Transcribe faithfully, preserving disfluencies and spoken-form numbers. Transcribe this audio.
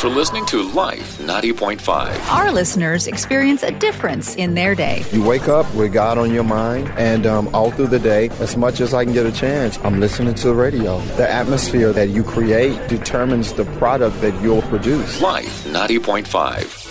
for listening to Life ninety point five. Our listeners experience a difference in their day. You wake up with God on your mind, and um, all through the day, as much as I can get a chance, I'm listening to the radio. The atmosphere that you create determines the product that you'll produce. Life ninety point five.